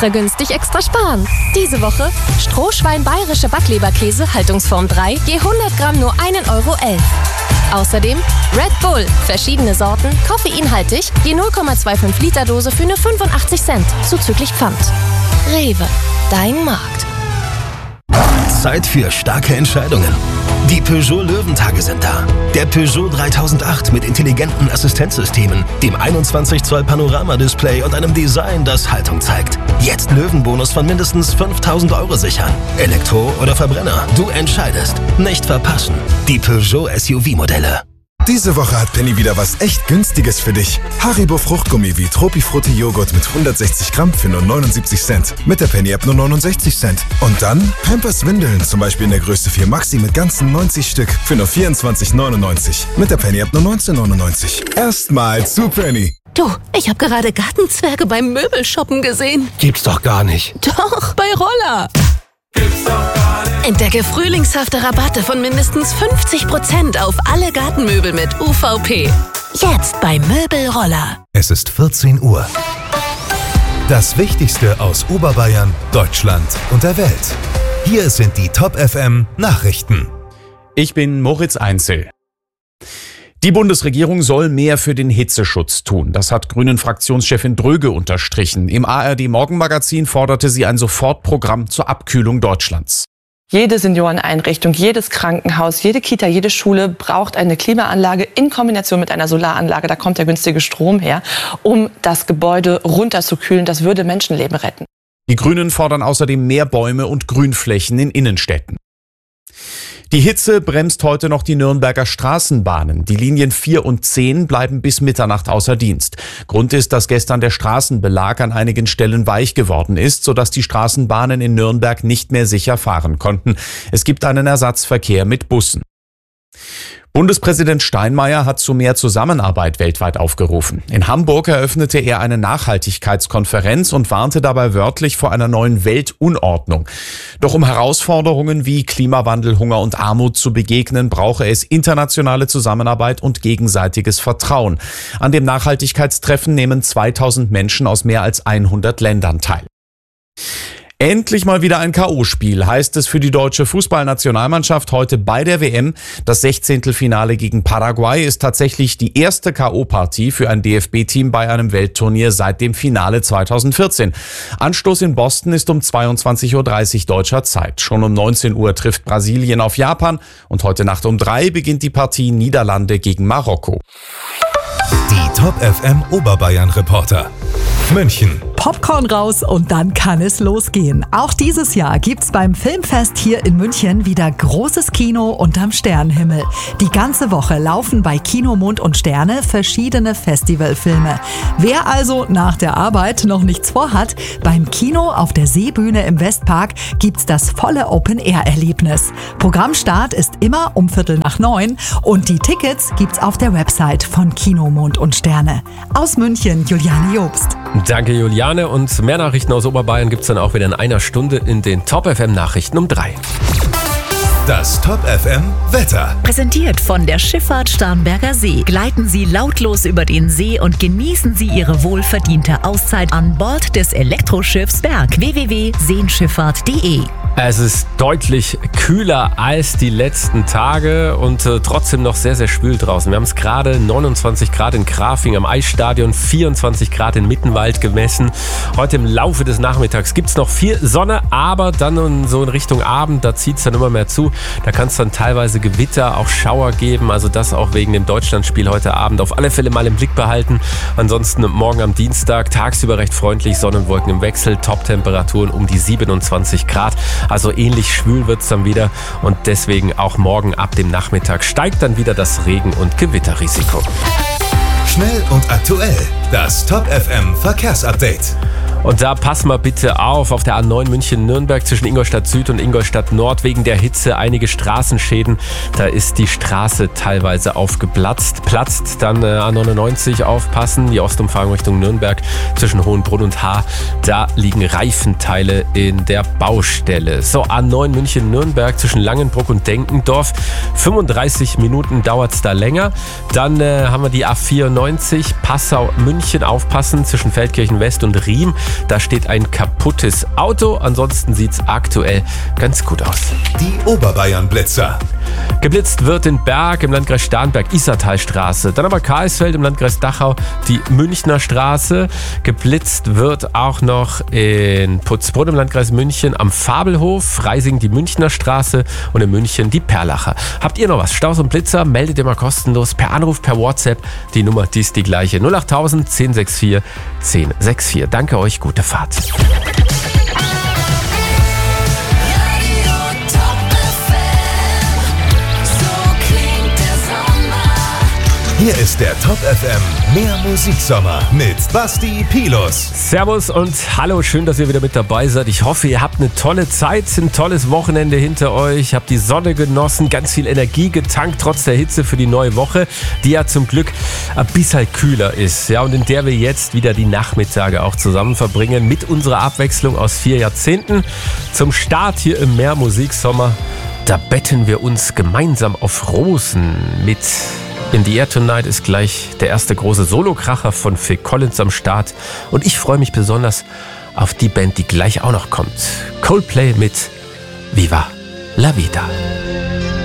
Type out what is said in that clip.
extra günstig, extra sparen. Diese Woche Strohschwein bayerische Backleberkäse, Haltungsform 3, je 100 Gramm nur 1,11 Euro. Außerdem Red Bull, verschiedene Sorten, koffeinhaltig, je 0,25 Liter Dose für nur 85 Cent, zuzüglich Pfand. Rewe, dein Markt. Zeit für starke Entscheidungen. Die Peugeot Löwentage sind da. Der Peugeot 3008 mit intelligenten Assistenzsystemen, dem 21 Zoll Panoramadisplay und einem Design, das Haltung zeigt. Jetzt Löwenbonus von mindestens 5.000 Euro sichern. Elektro oder Verbrenner, du entscheidest. Nicht verpassen. Die Peugeot SUV-Modelle. Diese Woche hat Penny wieder was echt Günstiges für dich. Haribo Fruchtgummi wie Tropifrutti Joghurt mit 160 Gramm für nur 79 Cent. Mit der Penny-App nur 69 Cent. Und dann Pampers Windeln, zum Beispiel in der Größe 4 Maxi mit ganzen 90 Stück für nur 24,99. Mit der Penny-App nur 19,99. Erstmal zu Penny. Du, ich habe gerade Gartenzwerge beim Möbelshoppen gesehen. Gibt's doch gar nicht. Doch, bei Roller. Gibt's doch gar nicht. Entdecke frühlingshafte Rabatte von mindestens 50% auf alle Gartenmöbel mit UVP. Jetzt bei Möbelroller. Es ist 14 Uhr. Das Wichtigste aus Oberbayern, Deutschland und der Welt. Hier sind die Top FM Nachrichten. Ich bin Moritz Einzel. Die Bundesregierung soll mehr für den Hitzeschutz tun. Das hat Grünen-Fraktionschefin Dröge unterstrichen. Im ARD-Morgenmagazin forderte sie ein Sofortprogramm zur Abkühlung Deutschlands. Jede Senioreneinrichtung, jedes Krankenhaus, jede Kita, jede Schule braucht eine Klimaanlage in Kombination mit einer Solaranlage. Da kommt der günstige Strom her, um das Gebäude runterzukühlen. Das würde Menschenleben retten. Die Grünen fordern außerdem mehr Bäume und Grünflächen in Innenstädten. Die Hitze bremst heute noch die Nürnberger Straßenbahnen. Die Linien 4 und 10 bleiben bis Mitternacht außer Dienst. Grund ist, dass gestern der Straßenbelag an einigen Stellen weich geworden ist, sodass die Straßenbahnen in Nürnberg nicht mehr sicher fahren konnten. Es gibt einen Ersatzverkehr mit Bussen. Bundespräsident Steinmeier hat zu mehr Zusammenarbeit weltweit aufgerufen. In Hamburg eröffnete er eine Nachhaltigkeitskonferenz und warnte dabei wörtlich vor einer neuen Weltunordnung. Doch um Herausforderungen wie Klimawandel, Hunger und Armut zu begegnen, brauche es internationale Zusammenarbeit und gegenseitiges Vertrauen. An dem Nachhaltigkeitstreffen nehmen 2000 Menschen aus mehr als 100 Ländern teil. Endlich mal wieder ein K.O.-Spiel, heißt es für die deutsche Fußballnationalmannschaft heute bei der WM. Das 16. Finale gegen Paraguay ist tatsächlich die erste K.O.-Partie für ein DFB-Team bei einem Weltturnier seit dem Finale 2014. Anstoß in Boston ist um 22:30 Uhr deutscher Zeit. Schon um 19 Uhr trifft Brasilien auf Japan und heute Nacht um 3 beginnt die Partie Niederlande gegen Marokko. Die Top FM Oberbayern Reporter. München. Popcorn raus und dann kann es losgehen. Auch dieses Jahr gibt's beim Filmfest hier in München wieder großes Kino unterm Sternenhimmel. Die ganze Woche laufen bei Kino Mond und Sterne verschiedene Festivalfilme. Wer also nach der Arbeit noch nichts vorhat, beim Kino auf der Seebühne im Westpark gibt's das volle Open-Air-Erlebnis. Programmstart ist immer um 8:45 und die Tickets gibt's auf der Website von Kino Mond und Sterne. Aus München, Juliane Jobst. Danke, Juliane. Und mehr Nachrichten aus Oberbayern gibt's dann auch wieder in einer Stunde in den Top FM Nachrichten um 3. Das Top FM Wetter. Präsentiert von der Schifffahrt Starnberger See. Gleiten Sie lautlos über den See und genießen Sie Ihre wohlverdiente Auszeit an Bord des Elektroschiffs Berg. www.seenschifffahrt.de. Es ist deutlich kühler als die letzten Tage und trotzdem noch sehr, sehr schwül draußen. Wir haben es gerade 29 Grad in Grafing am Eisstadion, 24 Grad in Mittenwald gemessen. Heute im Laufe des Nachmittags gibt es noch viel Sonne, aber dann so in Richtung Abend, da zieht es dann immer mehr zu. Da kann es dann teilweise Gewitter, auch Schauer geben. Also das auch wegen dem Deutschlandspiel heute Abend auf alle Fälle mal im Blick behalten. Ansonsten morgen am Dienstag tagsüber recht freundlich, Sonnenwolken im Wechsel, Top-Temperaturen um die 27 Grad. Also ähnlich schwül wird es dann wieder und deswegen auch morgen ab dem Nachmittag steigt dann wieder das Regen- und Gewitterrisiko. Schnell und aktuell. Das Top FM Verkehrsupdate. Und da pass mal bitte auf der A9 München-Nürnberg zwischen Ingolstadt Süd und Ingolstadt Nord wegen der Hitze einige Straßenschäden. Da ist die Straße teilweise aufgeplatzt. Platzt dann A99 aufpassen, die Ostumfahrung Richtung Nürnberg zwischen Hohenbrunn und Haar. Da liegen Reifenteile in der Baustelle. So, A9 München-Nürnberg zwischen Langenbruck und Denkendorf. 35 Minuten dauert es da länger. Dann haben wir die A94 Passau-München aufpassen zwischen Feldkirchen West und Riem. Da steht ein kaputtes Auto. Ansonsten sieht es aktuell ganz gut aus. Die Oberbayern-Blitzer. Geblitzt wird in Berg im Landkreis Starnberg, Isartalstraße. Dann aber Karlsfeld im Landkreis Dachau, die Münchner Straße. Geblitzt wird auch noch in Putzbrunn im Landkreis München am Fabelhof, Freising die Münchner Straße und in München die Perlacher. Habt ihr noch was? Staus und Blitzer? Meldet ihr mal kostenlos per Anruf, per WhatsApp. Die Nummer, die ist die gleiche. 08000 1064 1064. Danke euch, gute Fahrt. Hier ist der Top FM Mehr Musiksommer mit Basti Pilus. Servus und hallo, schön, dass ihr wieder mit dabei seid. Ich hoffe, ihr habt eine tolle Zeit, ein tolles Wochenende hinter euch, habt die Sonne genossen, ganz viel Energie getankt, trotz der Hitze für die neue Woche, die ja zum Glück ein bisschen kühler ist. Ja, und in der wir jetzt wieder die Nachmittage auch zusammen verbringen mit unserer Abwechslung aus 4 Jahrzehnten. Zum Start hier im Mehr Musiksommer, da betten wir uns gemeinsam auf Rosen mit... In the Air Tonight ist gleich der erste große Solokracher von Phil Collins am Start. Und ich freue mich besonders auf die Band, die gleich auch noch kommt. Coldplay mit Viva la Vida.